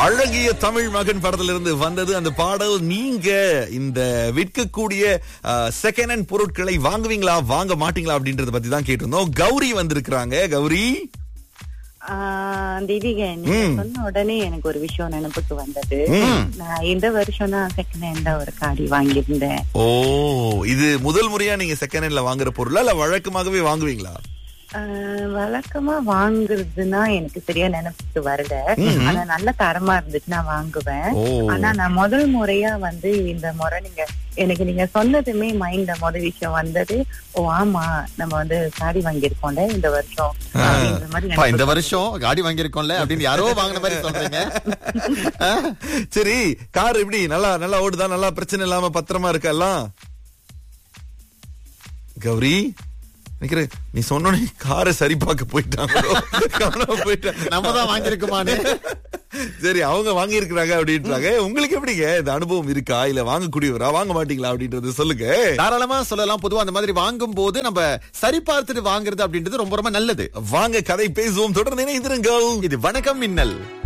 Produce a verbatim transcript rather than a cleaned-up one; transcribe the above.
அழகிய தமிழ் மகன் படத்திலிருந்து வந்தது அந்த பாடல். நீங்க இந்த விற்கக்கூடிய செகண்ட் ஹேண்ட் பொருட்களை வாங்குவீங்களா வாங்க மாட்டீங்களா அப்படின்றத பத்தி தான் கேட்டிருந்தோம். கௌரி வந்திருக்கிறாங்க. கௌரி, தீபிகா, நீங்க சொன்ன உடனே எனக்கு ஒரு விஷயம் நினைப்புக்கு வந்தது. நான் இந்த வருஷம் தான் செகண்ட் ஹேண்டா ஒரு காடி வாங்கியிருந்தேன். ஓ, இது முதல் முறையா நீங்க செகண்ட் ஹேண்ட்ல வாங்குற பொருளா இல்ல வழக்கமாகவே வாங்குவீங்களா? வழக்கமா வாங்குறதுன்னா எனக்கு சரியா நினைப்புக்கு வரல. ஆனா நல்ல தரமா இருந்துச்சு நான் வாங்குவேன். ஆனா நான் முதல் முறையா வந்து இந்த முறை நீங்க எனக்கு நீங்க சொன்னதுமே மைண்ட்ல முதல் விஷயம் வந்தது, ஓ ஆமா நம்ம வந்து காடி வாங்கியிருக்கோம்ல இந்த வருஷம் அப்படின்ற மாதிரி. இந்த வருஷம் காடி வாங்கியிருக்கோம்ல அப்படின்னு யாரோ வாங்கின மாதிரி சொல்றீங்க. சரி, கார் எப்படி நல்லா நல்லா ஓடுதா? நல்லா பிரச்சனை இல்லாம பத்திரமா இருக்கெல்லாம்? கௌரி, நீ சொன்ன காரை சரி பார்க்க போயிட்டாங்க, நம்ம தான் வாங்கிருக்குமான்னு. சரி, அவங்க வாங்கி இருக்கிறாங்க அப்படின்றாங்க. உங்களுக்கு எப்படிங்க இந்த அனுபவம் இருக்கா? இல்ல வாங்கக்கூடியவரா, வாங்க மாட்டீங்களா அப்படின்றது சொல்லுங்க. தாராளமா சொல்லலாம். பொதுவா அந்த மாதிரி வாங்கும் போது நம்ம சரி பார்த்துட்டு வாங்குறது அப்படின்றது ரொம்ப ரொம்ப நல்லது. வாங்க கதை பேசுவோம். தொடர்ந்து இணைந்திருங்கள். இது வணக்கம் மின்னல்.